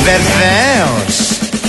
Βεβαίως.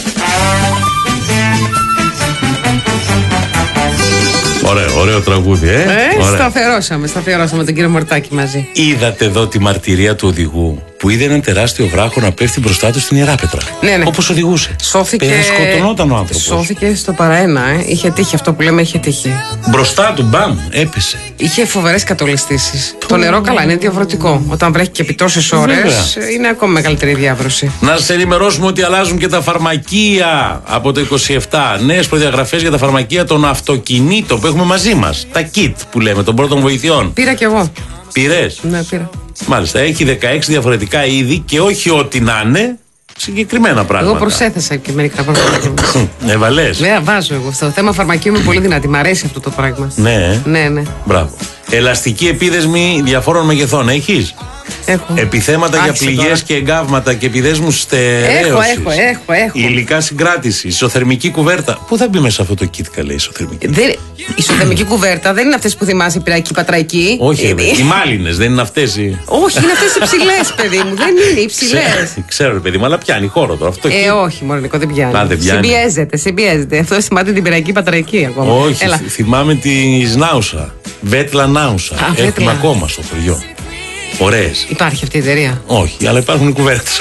Ωραίο τραγούδι, Σταθερώσαμε τον κύριο Μορτάκη μαζί. Είδατε εδώ τη μαρτυρία του οδηγού που είδε έναν τεράστιο βράχο να πέφτει μπροστά του στην Ιεράπετρα. Ναι. Όπως οδηγούσε. Σώθηκε. Σκοτωνόταν ο άνθρωπος. Σώθηκε στο παραένα, Είχε τύχει αυτό που λέμε, είχε τύχει. Μπροστά του, μπαμ, έπεσε. Είχε φοβερές κατολιστήσεις. Το νερό καλά είναι διαβρωτικό. Όταν βρέχει και επί τόσες ώρες, είναι ακόμα μεγαλύτερη διάβρωση. Να σας ενημερώσουμε ότι αλλάζουν και τα φαρμακεία από το 27. Νέες προδιαγραφές για τα φαρμακεία των αυτοκινήτων που έχουμε μαζί μας. Τα kit που λέμε, των πρώτων βοηθειών. Πήρα κι εγώ. Πήρες? Ναι, πήρα. Μάλιστα, έχει 16 διαφορετικά είδη και όχι ό,τι να είναι, συγκεκριμένα πράγματα. Εγώ προσέθεσα και μερικά πράγματα. Έβαλες. Ναι, βάζω εγώ. Στο θέμα φαρμακείου είμαι πολύ δυνατή. Μ' αρέσει αυτό το πράγμα. Ναι. Μπράβο. Ελαστική επίδεσμη διαφόρων μεγεθών έχεις? Έχω. Επιθέματα για πληγές τώρα και εγκάβματα και επιδέσμους στερέωσης. Έχω. Υλικά συγκράτηση, ισοθερμική κουβέρτα. Πού θα μπει μέσα αυτό το kit, καλέ, ισοθερμική? Ισοθερμική κουβέρτα δεν είναι αυτές που θυμάσαι, πυραϊκή, πατραϊκή. Όχι, οι μάλινες δεν είναι αυτές. Όχι, είναι αυτές οι ψηλές, παιδί μου. Δεν είναι οι ψηλές. Ξέρω, παιδί μου, αλλά πιάνει χώρο τώρα. Αυτό όχι, Μωρονικό, δεν πιάνει. Συμπιέζεται. Αυτό θυμάται την πυραϊκή, πατραϊκή ακόμα. Όχι, θυμάμαι τη Σνάουσα. Βέτλα Νάουσα. Έχουμε ακόμα στο χωριό. Ωραίες. Υπάρχει αυτή η εταιρεία? Όχι, αλλά υπάρχουν οι κουβέρτες.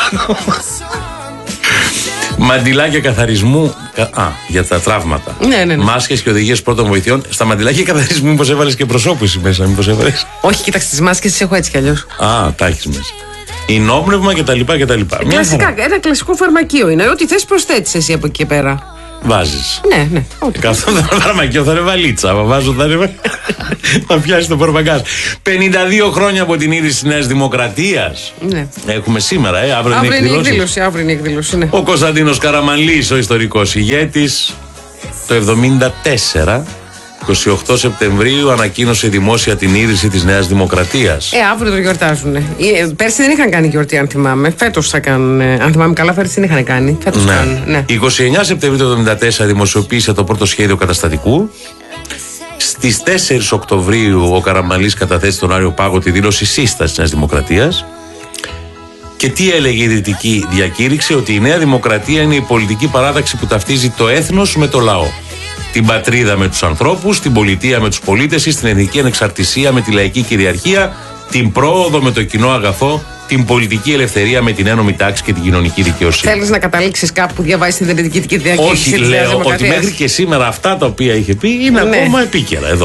Μαντιλάκια καθαρισμού. Για τα τραύματα. Ναι. Μάσκες και οδηγίες πρώτων βοηθειών. Στα μαντιλάκια καθαρισμού, μήπως έβαλες και προσώπηση μέσα, μήπως έβαλες? Όχι, κοίταξε, τις μάσκες τις έχω έτσι κι αλλιώς. Τα έχεις μέσα. Ινόπνευμα κτλ. Κλασικά, ένα κλασικό φαρμακείο είναι. Ό,τι θες προσθέτεις εσύ από εκεί και πέρα. Βάζεις. Ναι. Αυτό το φαρμακείο θα είναι βαλίτσα. Αν βάζω θα πιάσει το πορπαγκάζ. 52 χρόνια από την ίδρυση της Νέας Δημοκρατίας. Ναι. Έχουμε σήμερα, αύριο είναι η εκδήλωση. Αύριο είναι η εκδήλωση, ναι. Ο Κωνσταντίνος Καραμανλής, ο ιστορικός ηγέτης, το 1974. 28 Σεπτεμβρίου ανακοίνωσε δημόσια την ίδρυση της Νέας Δημοκρατίας. Αύριο το γιορτάζουν. Πέρσι δεν είχαν κάνει γιορτή, αν θυμάμαι. Φέτος θα κάνουν. Αν θυμάμαι καλά, πέρσι δεν είχαν κάνει. Φέτος κάνουν. Ναι. 29 Σεπτεμβρίου του 1974 δημοσιοποίησε το πρώτο σχέδιο καταστατικού. Στις 4 Οκτωβρίου ο Καραμανλής καταθέτει στον Άριο Πάγο τη δήλωση σύστασης της Νέας Δημοκρατίας. Και τι έλεγε η ιδρυτική διακήρυξη? Ότι η Νέα Δημοκρατία είναι η πολιτική παράταξη που ταυτίζει το έθνος με το λαό. Την πατρίδα με τους ανθρώπους, την πολιτεία με τους πολίτες, την εθνική ανεξαρτησία με τη λαϊκή κυριαρχία, την πρόοδο με το κοινό αγαθό, την πολιτική ελευθερία με την ένομη τάξη και την κοινωνική δικαιοσύνη. Θέλεις να καταλήξεις κάπου που διαβάζεις την ιδρυτική διακήρυξη? Όχι, λέω ότι μέχρι και σήμερα αυτά τα οποία είχε πει είναι ακόμα επίκαιρα εδώ.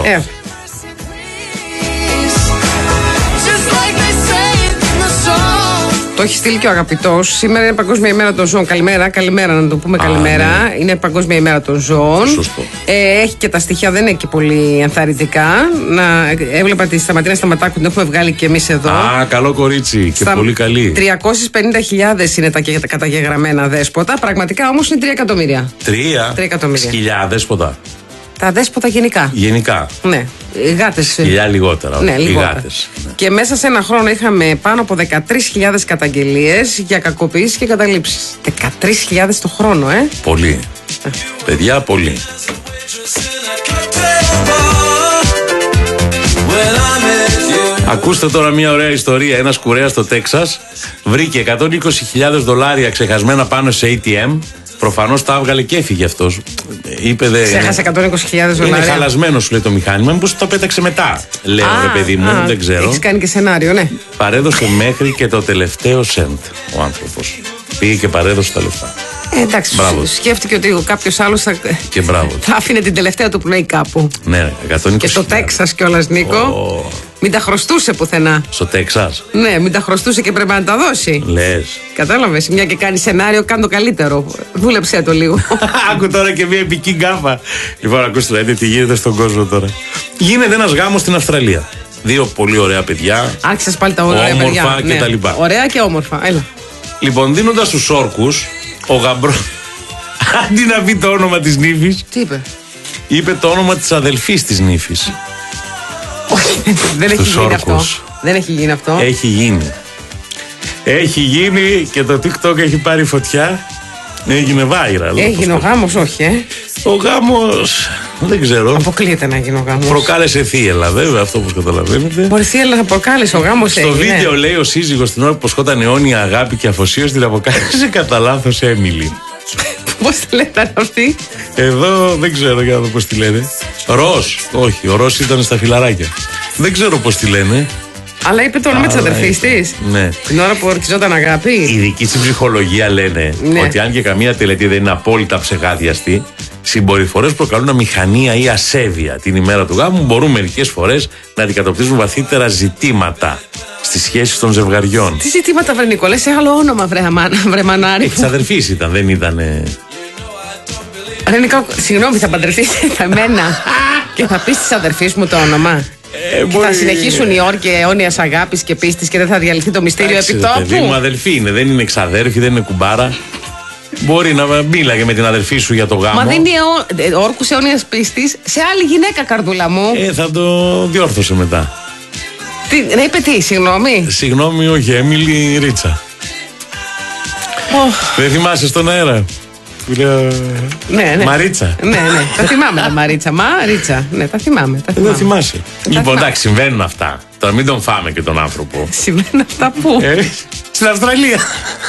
Το έχει στείλει και ο αγαπητός. Σήμερα είναι Παγκόσμια ημέρα των ζώων. Καλημέρα να το πούμε καλημέρα. Ναι. Είναι Παγκόσμια ημέρα των ζώων. Σωστό. Έχει και τα στοιχεία, δεν είναι και πολύ ενθαρρυντικά. Έβλεπα τη Σταματίνα Σταματάκου, την έχουμε βγάλει και εμείς εδώ. Καλό κορίτσι και πολύ καλή. 350.000 είναι τα καταγεγραμμένα δέσποτα. Πραγματικά όμως είναι 3 εκατομμύρια. 3 εκατομμύρια. Σκυλιά δέσποτα. Τα δέσποτα γενικά. Ναι. Γάτες. Σκυλιά λιγότερα. Ναι, λιγότερα. Γάτες. Ναι. Και μέσα σε ένα χρόνο είχαμε πάνω από 13.000 καταγγελίες για κακοποίησεις και καταλήψεις. 13.000 το χρόνο, Πολύ. Παιδιά, πολύ. Ακούστε τώρα μια ωραία ιστορία. Ένας κουρέας στο Τέξας βρήκε $120.000 ξεχασμένα πάνω σε ATM. Προφανώς τα έβγαλε και έφυγε αυτός. Ξέχασε $120.000. Είναι χαλασμένο, σου λέει το μηχάνημα. Μήπως το πέταξε μετά. Λέω, ρε παιδί μου, δεν ξέρω. Έχεις κάνει και σενάριο, ναι. Παρέδωσε μέχρι και το τελευταίο σεντ ο άνθρωπος. Πήγε και παρέδωσε τα λεφτά. Εντάξει, σκέφτηκε ότι κάποιος άλλος θα άφηνε την τελευταία του πνοή κάπου. Ναι, 120.000. Και στο Τέξας κιόλας, Νίκο. Μην τα χρωστούσε πουθενά. Στο Τέξας. Ναι, μην τα χρωστούσε και πρέπει να τα δώσει. Λες. Κατάλαβες, μια και κάνει σενάριο, κάνε το καλύτερο. Δούλεψέ το λίγο. Άκου τώρα και μια επική γκάφα. Λοιπόν, ακούστε, τι γίνεται στον κόσμο τώρα. Γίνεται ένας γάμος στην Αυστραλία. 2 πολύ ωραία παιδιά. Άρχισες πάλι τα ωραία παιδιά. Όμορφα κτλ. Ωραία και όμορφα, έλα. Λοιπόν, δίνοντας τους όρκους, ο γαμπρός, αντί να πει το όνομα της νύφης, τι είπε? Είπε το όνομα της αδελφής της νύφης. Όχι, δεν έχει γίνει αυτό. Δεν έχει γίνει αυτό. Έχει γίνει. Έχει γίνει και το TikTok έχει πάρει φωτιά. Έγινε viral. Έγινε ο γάμος, όχι, Ο γάμος, δεν ξέρω. Αποκλείεται να γίνει ο γάμος. Προκάλεσε θύελα, βέβαια, αυτό όπως καταλαβαίνετε. Μπορεί θύελα να προκάλεσε, ο γάμος Στο έγινε. βίντεο λέει ο σύζυγος την ώρα που προσχόταν αιώνια αγάπη και αφοσίωση, την αποκάλεσε κατά λάθος Έμιλι. Πώς τη λένε αυτοί? Εδώ δεν ξέρω για να δω πώς τη λένε. Ροζ, όχι, ο Ροζ ήταν στα φιλαράκια. Δεν ξέρω πώς τη λένε. Αλλά είπε το όνομα της αδερφής της. Ναι. Την ώρα που ορκιζόταν αγάπη. Οι ειδικοί στην ψυχολογία λένε ότι αν και καμία τελετή δεν είναι απόλυτα ψεγάδιαστη, συμπεριφορές προκαλούν αμηχανία ή ασέβεια την ημέρα του γάμου μπορούν μερικές φορές να αντικατοπτρίζουν βαθύτερα ζητήματα στις σχέσεις των ζευγαριών. Τι ζητήματα, βρε Νικόλα, σε άλλο όνομα, βρε μανάρι. Της αδερφής ήταν, δεν ήτανε. Ρε Νικόλα, συγγνώμη, θα παντρευτείς εμένα και θα πεις της αδερφής μου το όνομα. Θα συνεχίσουν οι όρκοι αιώνιας αγάπης και πίστης και δεν θα διαλυθεί το μυστήριο επιτόπου. Παιδί μου, αδερφή είναι, δεν είναι εξαδέρφη, δεν είναι κουμπάρα. Μπορεί να μίλαγε με την αδερφή σου για το γάμο. Μα δίνει όρκους αιώνιας πίστης σε άλλη γυναίκα, καρδούλα μου. Θα το διόρθωσε μετά. Να είπε τι, συγγνώμη. Συγγνώμη, όχι, Έμιλι Ρίτσα. Δεν θυμάσαι στον αέρα. Ναι. Μαρίτσα. Ναι. Τα θυμάμαι τα Μαρίτσα. Μαρίτσα. Ναι, τα θυμάμαι. Δεν θυμάσαι. Λοιπόν, εντάξει, συμβαίνουν αυτά. Τώρα μην τον φάμε και τον άνθρωπο. Συμβαίνουν αυτά πού? Στην Αυστραλία.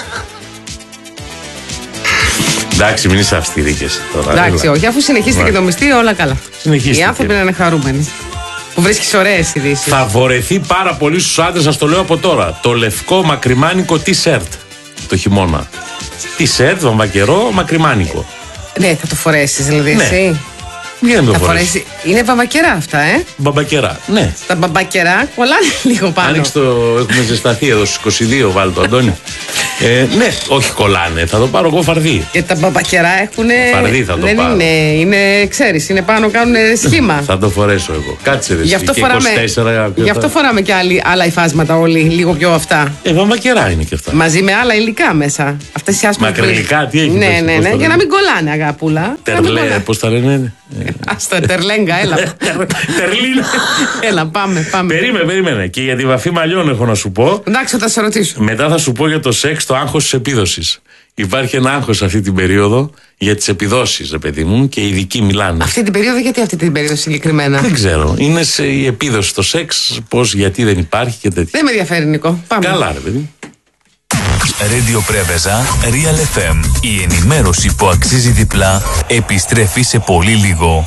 Εντάξει, μην είσαι αυστηρή και εσύ τώρα. Εντάξει, όχι, αφού συνεχίσετε και το μυστήριο, όλα καλά. Συνεχίστε. Οι άνθρωποι να είναι χαρούμενοι. Που βρίσκεις ωραίες ειδήσεις. Θα βορεθεί πάρα πολύ στους άντρες, σας το λέω από τώρα. Το λευκό μακριμάνικο t-shirt το χειμώνα. T-shirt, βαμβακερό, μακριμάνικο. Ναι, θα το φορέσεις δηλαδή εσύ. Δεν το φορέσει. Είναι μπαμπακερά αυτά, Μπαμπακερά, ναι. Τα μπαμπακερά κολλάνε λίγο πάνω. Άνοιξε το. Έχουμε ζεσταθεί εδώ στους 22, βάλει το Αντώνη. Ναι, όχι κολλάνε. Θα το πάρω εγώ φαρδί. Και τα μπαμπακερά έχουν. Φαρδί θα το δεν πάρω. Είναι, ξέρεις, είναι πάνω, κάνουν σχήμα. Θα το φορέσω εγώ. Κάτσε ρε. Γι' αυτό φοράμε και άλλα υφάσματα όλοι, λίγο πιο αυτά. Βαμβακερά είναι και αυτά. Μαζί με άλλα υλικά μέσα. Αυτές οι άσπρες. Μακριλικά, τι έχει. Ναι, για να μην κολλάνε, αγάπουλα. Τερλέ, πώς τα λένε. Άστα, τερλέγκα, έλα. Τερλίνα. Έλα, πάμε. Περίμενε. Και για τη βαφή μαλλιών έχω να σου πω. Εντάξει, θα σε ρωτήσω. Μετά θα σου πω για το σεξ, το άγχος της επίδοσης. Υπάρχει ένα άγχος αυτή την περίοδο για τις επιδόσεις, ρε παιδί μου, και οι ειδικοί μιλάνε. Αυτή την περίοδο, γιατί αυτή την περίοδο συγκεκριμένα? Δεν ξέρω. Είναι η επίδοση στο σεξ, πώς, γιατί δεν υπάρχει και τέτοια. Δεν με ενδιαφέρει, Νικό. Πάμε. Καλά, ρε παιδί. Radio Πρέβεζα, Real FM. Η ενημέρωση που αξίζει διπλά επιστρέφει σε πολύ λίγο.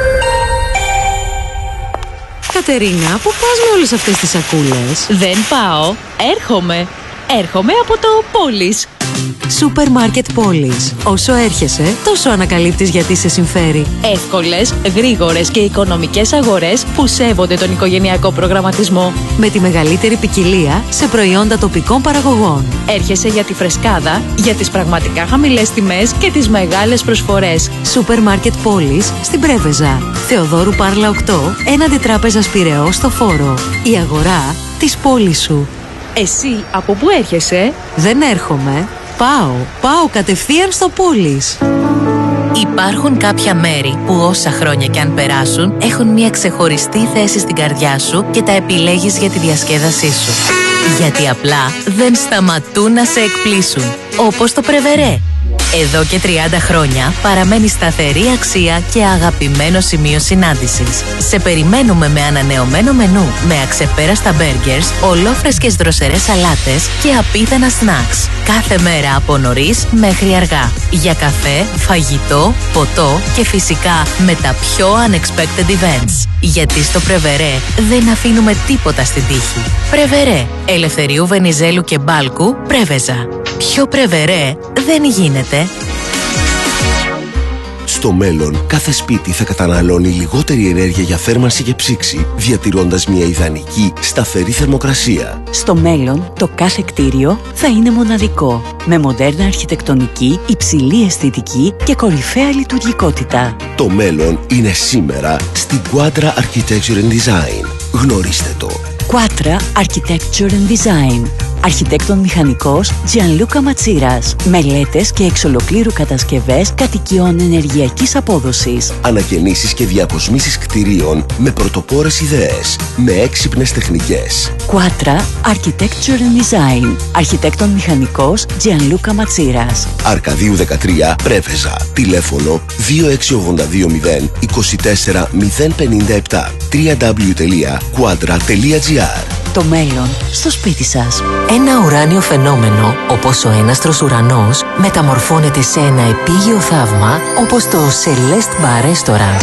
Κατερίνα, πού πας με όλες αυτές τις σακούλες? Δεν πάω, έρχομαι από το Πόλης. Σούπερ μάρκετ Πόλης. Όσο έρχεσαι, τόσο ανακαλύπτεις γιατί σε συμφέρει. Εύκολες, γρήγορες και οικονομικές αγορές που σέβονται τον οικογενειακό προγραμματισμό. Με τη μεγαλύτερη ποικιλία σε προϊόντα τοπικών παραγωγών. Έρχεσαι για τη φρεσκάδα, για τις πραγματικά χαμηλές τιμές και τις μεγάλες προσφορές. Σούπερ μάρκετ Πόλης στην Πρέβεζα. Θεοδόρου Πάρλα 8, έναντι Τράπεζας Πειραιώς στο Φόρο. Η αγορά της πόλης σου. Εσύ από πού έρχεσαι? Δεν έρχομαι. Πάω κατευθείαν στο Πόλης. Υπάρχουν κάποια μέρη που όσα χρόνια κι αν περάσουν έχουν μια ξεχωριστή θέση στην καρδιά σου και τα επιλέγεις για τη διασκέδασή σου. Γιατί απλά δεν σταματούν να σε εκπλήσουν. Όπως το Πρεβερέ. Εδώ και 30 χρόνια παραμένει σταθερή αξία και αγαπημένο σημείο συνάντησης. Σε περιμένουμε με ανανεωμένο μενού, με αξεπέραστα burgers, ολόφρεσκες δροσερές σαλάτες και απίθανα snacks. Κάθε μέρα από νωρίς μέχρι αργά. Για καφέ, φαγητό, ποτό και φυσικά με τα πιο unexpected events. Γιατί στο Πρεβερέ δεν αφήνουμε τίποτα στην τύχη. Πρεβερέ, Ελευθερίου Βενιζέλου και Μπάλκου, Πρέβεζα. Πιο Πρεβερέ δεν γίνεται. Στο μέλλον, κάθε σπίτι θα καταναλώνει λιγότερη ενέργεια για θέρμανση και ψήξη, διατηρώντας μια ιδανική, σταθερή θερμοκρασία. Στο μέλλον, το κάθε κτίριο θα είναι μοναδικό, με μοντέρνα αρχιτεκτονική, υψηλή αισθητική και κορυφαία λειτουργικότητα. Το μέλλον είναι σήμερα στην Quadra Architecture and Design. Γνωρίστε το. Quadra Architecture and Design. Αρχιτέκτον μηχανικός Gianluca Matsiras. Μελέτες και εξ ολοκλήρου κατασκευές κατοικιών ενεργειακής απόδοσης. Ανακαινήσεις και διακοσμήσεις κτηρίων με πρωτοπόρες ιδέες, με έξυπνες τεχνικές. Quatra Architecture and Design. Αρχιτέκτον μηχανικός Gianluca Matsiras. Αρκαδίου 13, Πρέβεζα. Τηλέφωνο 2682 024 057. www.quadra.gr. Το μέλλον στο σπίτι σας. Ένα ουράνιο φαινόμενο, όπως ο έναστρος ουρανός, μεταμορφώνεται σε ένα επίγειο θαύμα, όπως το Celeste Bar Restaurant.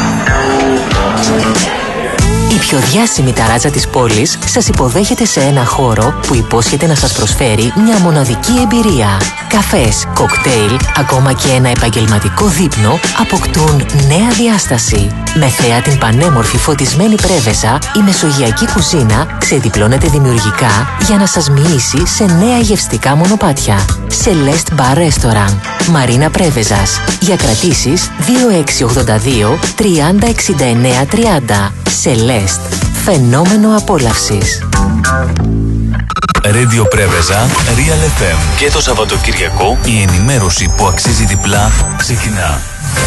Η πιο διάσημη ταράτσα της πόλης σας υποδέχεται σε ένα χώρο που υπόσχεται να σας προσφέρει μια μοναδική εμπειρία. Καφές, κοκτέιλ, ακόμα και ένα επαγγελματικό δείπνο αποκτούν νέα διάσταση. Με θέα την πανέμορφη φωτισμένη Πρέβεζα, η μεσογειακή κουζίνα ξεδιπλώνεται δημιουργικά για να σας μοιήσει σε νέα γευστικά μονοπάτια. Celeste Bar Restaurant, Μαρίνα Πρέβεζας. Για κρατήσεις 2682 30 69 30. Celeste, φαινόμενο απόλαυσης. Radio Πρέβεζα, Real FM. Και το Σαββατοκυριακό η ενημέρωση που αξίζει διπλά ξεκινά.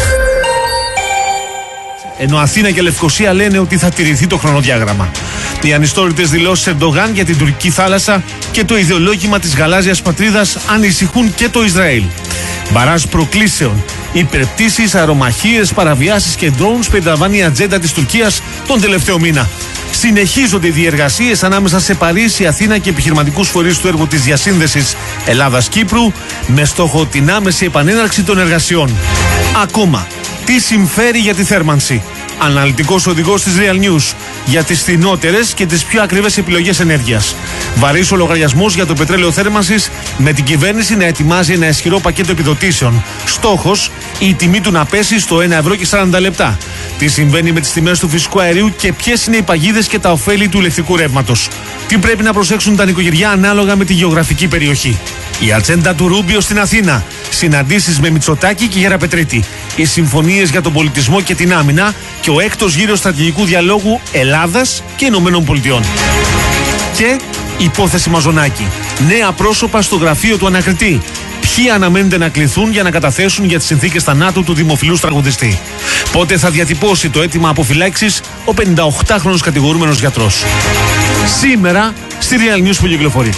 Ενώ Αθήνα και Λευκοσία λένε ότι θα τηρηθεί το χρονοδιάγραμμα. Οι ανιστόρητες δηλώσεις Ερντογάν για την τουρκική θάλασσα και το ιδεολόγημα της γαλάζιας πατρίδας ανησυχούν και το Ισραήλ. Μπαράζ προκλήσεων, υπερπτήσεις, αερομαχίες, παραβιάσεις και drones περιλαμβάνει η ατζέντα της Τουρκίας τον τελευταίο μήνα. Συνεχίζονται οι διεργασίες ανάμεσα σε Παρίσι, Αθήνα και επιχειρηματικούς φορείς του έργου της διασύνδεσης Ελλάδας-Κύπρου με στόχο την άμεση επανέναρξη των εργασιών. Ακόμα, τι συμφέρει για τη θέρμανση. Αναλυτικός οδηγός της Real News για τις φθηνότερες και τις πιο ακριβές επιλογές ενέργειας. Βαρύς ο λογαριασμός για το πετρέλαιο θέρμανσης με την κυβέρνηση να ετοιμάζει ένα ισχυρό πακέτο επιδοτήσεων. Στόχος, η τιμή του να πέσει στο 1,40 ευρώ. Τι συμβαίνει με τις τιμές του φυσικού αερίου και ποιες είναι οι παγίδες και τα ωφέλη του ηλεκτρικού ρεύματος. Τι πρέπει να προσέξουν τα νοικοκυριά ανάλογα με τη γεωγραφική περιοχή. Η ατζέντα του Ρούμπιο στην Αθήνα. Συναντήσεις με Μητσοτάκη και Γεραπετρίτη. Οι συμφωνίες για τον πολιτισμό και την άμυνα και ο έκτος γύρος στρατηγικού διαλόγου Ελλάδας και Ηνωμένων Πολιτειών. Και υπόθεση Μαζονάκη. Νέα πρόσωπα στο γραφείο του ανακριτή. Ποιοι αναμένεται να κληθούν για να καταθέσουν για τις συνθήκες θανάτου του δημοφιλούς τραγουδιστή. Πότε θα διατυπώσει το αίτημα αποφυλάξης ο 58χρονος κατηγορούμενος γιατρός. Σήμερα στη Real News που κυκλοφορεί.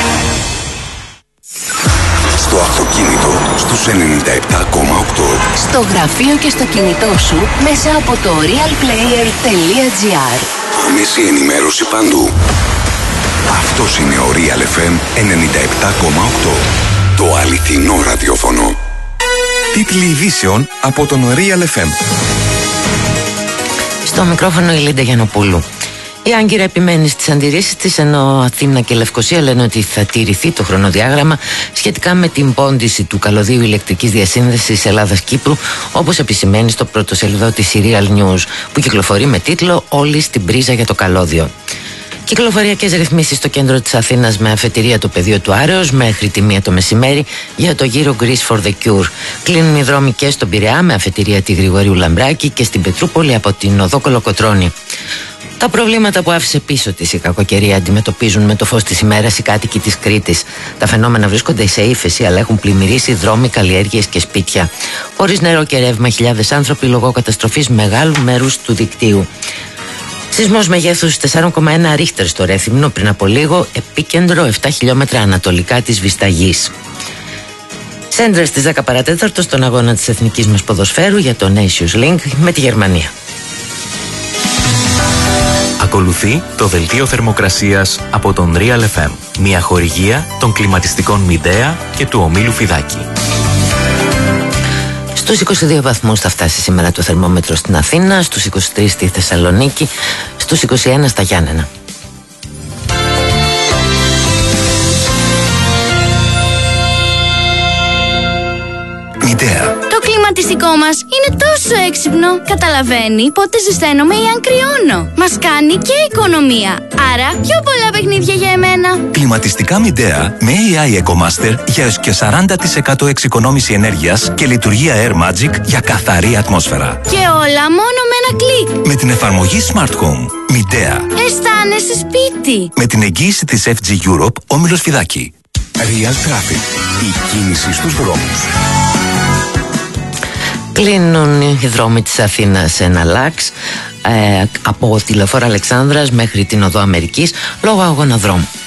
Στο αυτοκίνητο στους 97,8. Στο γραφείο και στο κινητό σου μέσα από το realplayer.gr. Άμεση ενημέρωση παντού. Αυτός είναι ο Real FM 97,8. Το αληθινό ραδιόφωνο. Τίτλοι ειδήσεων από τον Real FM. Στο μικρόφωνο η Λίντα Γιαννοπούλου. Η Άγκυρα επιμένει στις αντιρρήσεις της, ενώ Αθήνα και Λευκοσία λένε ότι θα τηρηθεί το χρονοδιάγραμμα σχετικά με την πόντιση του καλωδίου ηλεκτρικής διασύνδεσης Ελλάδας-Κύπρου, όπως επισημαίνει στο πρωτοσελιδό της Real News, που κυκλοφορεί με τίτλο «Όλοι στην πρίζα για το καλώδιο». Κυκλοφοριακές ρυθμίσεις στο κέντρο της Αθήνας με αφετηρία το πεδίο του Άρεως μέχρι τη 1 το μεσημέρι για το γύρο Greece for the Cure. Κλείνουν οι δρόμοι και στον Πειραιά με αφετηρία τη Γρηγορίου Λαμπράκη και στην Πετρούπολη από την οδό Κολοκοτρώνη. Τα προβλήματα που άφησε πίσω της η κακοκαιρία αντιμετωπίζουν με το φως της ημέρας οι κάτοικοι της Κρήτης. Τα φαινόμενα βρίσκονται σε ύφεση, αλλά έχουν πλημμυρίσει δρόμοι, καλλιέργειες και σπίτια. Χωρίς νερό και ρεύμα, χιλιάδες άνθρωποι λόγω καταστροφής μεγάλου μέρους του δικτύου. Σεισμός μεγέθους 4,1 ρίχτερ στο Ρέθυμνο πριν από λίγο, επίκεντρο 7 χιλιόμετρα ανατολικά της Βισταγής. Σέντρα στις 10 παρατέταρτο στον αγώνα της εθνικής μας ποδοσφαίρου για το Nations League με τη Γερμανία. Ακολουθεί το δελτίο θερμοκρασίας από τον Real FM. Μια χορηγία των κλιματιστικών Μιντέα και του ομίλου Φιδάκη. Στους 22 βαθμούς θα φτάσει σήμερα το θερμόμετρο στην Αθήνα, στους 23 στη Θεσσαλονίκη, στους 21 στα Γιάννενα. Μιντέα. Το κλιματιστικό μας είναι τόσο έξυπνο. Καταλαβαίνει πότε ζεσταίνομαι ή αν κρυώνω. Μας κάνει και οικονομία. Άρα πιο πολλά παιχνίδια για εμένα. Κλιματιστικά Μιντέα με AI EcoMaster για έως και 40% εξοικονόμηση ενέργειας και λειτουργία Air Magic για καθαρή ατμόσφαιρα. Και όλα μόνο με ένα κλικ. Με την εφαρμογή Smart Home. Midea. Αισθάνεσαι σπίτι. Με την εγγύηση της FG Europe, Όμιλος Φιδάκη. Real Traffic. Η κίνηση στους δρόμους. Κλείνουν οι δρόμοι της Αθήνας σε ένα λάξ από τη Λεωφόρο Αλεξάνδρας μέχρι την Οδό Αμερικής λόγω αγώνα δρόμου.